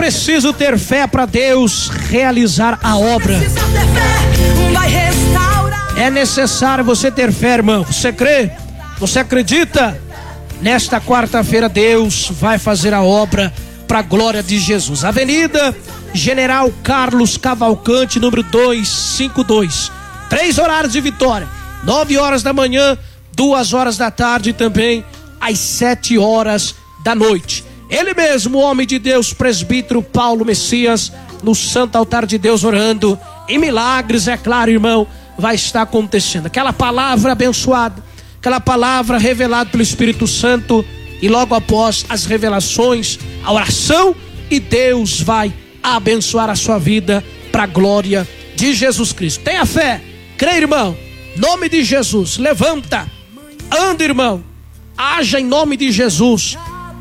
preciso ter fé para Deus realizar a obra. É necessário você ter fé, irmão. Você crê? Você acredita? Nesta quarta-feira Deus vai fazer a obra para a glória de Jesus. Avenida General Carlos Cavalcante, número 252. 3 horários de Vitória. 9 horas da manhã, 2 horas da tarde e também às 7 horas da noite. Ele mesmo, o homem de Deus, presbítero Paulo Messias, no Santo Altar de Deus orando. E milagres, é claro, irmão, vai estar acontecendo. Aquela palavra abençoada, aquela palavra revelada pelo Espírito Santo, e logo após as revelações, a oração, e Deus vai abençoar a sua vida para a glória de Jesus Cristo. Tenha fé, crê, irmão, nome de Jesus. Levanta, anda, irmão, haja em nome de Jesus.